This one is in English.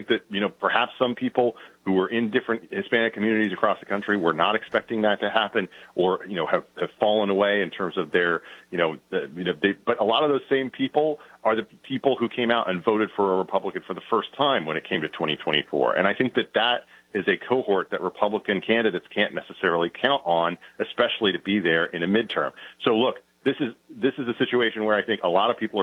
think that, perhaps some people who were in different Hispanic communities across the country were not expecting that to happen, or, have fallen away in terms of their, but a lot of those same people are the people who came out and voted for a Republican for the first time when it came to 2024. And I think that is a cohort that Republican candidates can't necessarily count on, especially to be there in a midterm. So look, this is a situation where I think a lot of people are